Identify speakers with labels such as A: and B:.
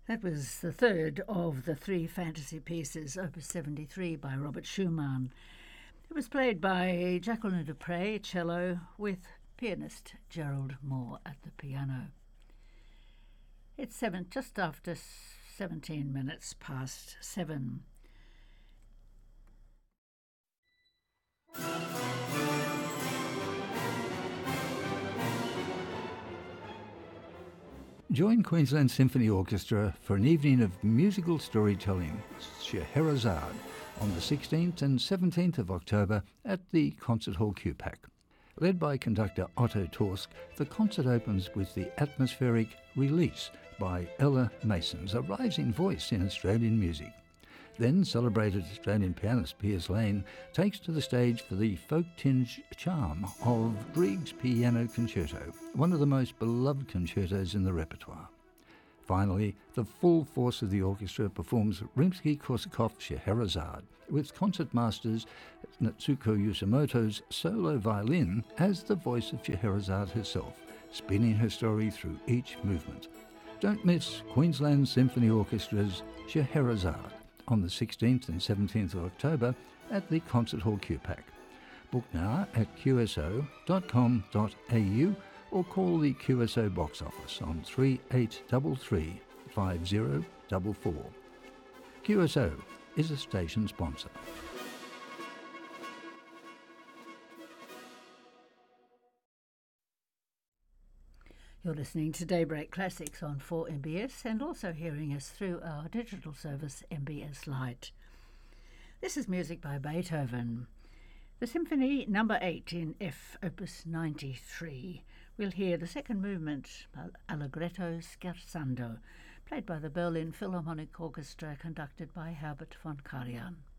A: That was the third of the three fantasy pieces, Opus 73 by Robert Schumann. It was played by Jacqueline du Pré, cello, with pianist Gerald Moore at the piano. It's just after 17 minutes past 7.
B: Join Queensland Symphony Orchestra for an evening of musical storytelling, Scheherazade, on the 16th and 17th of October at the Concert Hall QPAC. Led by conductor Otto Torsk, the concert opens with the atmospheric Release by Ella Masons, a rising voice in Australian music. Then celebrated Australian pianist Piers Lane takes to the stage for the folk-tinged charm of Grieg's Piano Concerto, one of the most beloved concertos in the repertoire. Finally, the full force of the orchestra performs Rimsky-Korsakoff's Scheherazade, with concertmasters Natsuko Yoshimoto's solo violin as the voice of Scheherazade herself, spinning her story through each movement. Don't miss Queensland Symphony Orchestra's Scheherazade on the 16th and 17th of October at the Concert Hall QPAC. Book now at qso.com.au or call the QSO box office on 3833 5044. QSO is a station sponsor.
A: You're listening to Daybreak Classics on 4MBS and also hearing us through our digital service MBS Lite. This is music by Beethoven. The Symphony No. 8 in F, Opus 93. We'll hear the second movement, Allegretto Scherzando, played by the Berlin Philharmonic Orchestra, conducted by Herbert von Karajan.